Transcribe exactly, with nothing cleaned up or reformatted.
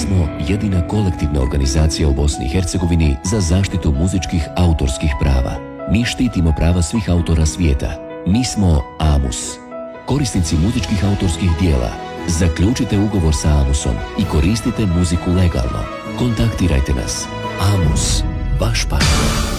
smo jedina kolektivna organizacija u Bosni i Hercegovini za zaštitu muzičkih autorskih prava. Mi štitimo prava svih autora svijeta. Mi smo AMUS. Korisnici muzičkih autorskih dijela, zaključite ugovor sa AMUSom i koristite muziku legalno. Kontaktirajte nas. AMUS, vaš partner.